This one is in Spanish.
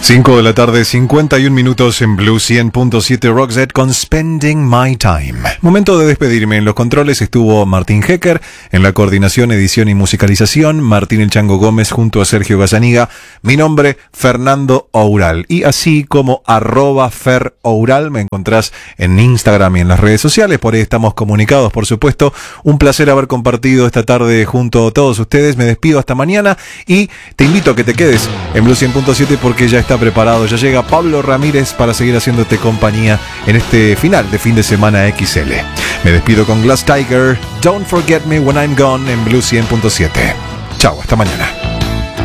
5 de la tarde, 51 minutos en Blue 100.7 Rockset con Spending My Time. Momento de despedirme. En los controles estuvo Martín Hecker, en la coordinación, edición y musicalización, Martín El Chango Gómez junto a Sergio Gazzaniga. Mi nombre, Fernando Oural. Y así como @FerOural me encontrás en Instagram y en las redes sociales. Por ahí estamos comunicados, por supuesto. Un placer haber compartido esta tarde junto a todos ustedes. Me despido hasta mañana y te invito a que te quedes en Blue 100.7 porque ya está preparado, ya llega Pablo Ramírez para seguir haciéndote compañía en este final de fin de semana XL. Me despido con Glass Tiger, Don't Forget Me When I'm Gone en Blue 100.7. Chao, hasta mañana.